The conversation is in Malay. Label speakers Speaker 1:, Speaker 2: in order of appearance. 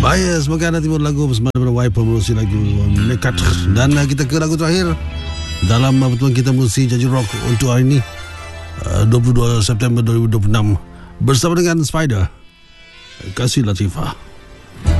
Speaker 1: Baik, semoga anda timur lagu bersama dengan Wiper menerusi lagu Nekat. Dan kita ke lagu terakhir dalam pertemuan kita menerusi Janji Rock untuk hari ini, 22 September 2026, bersama dengan Spider. Kasih Latifah.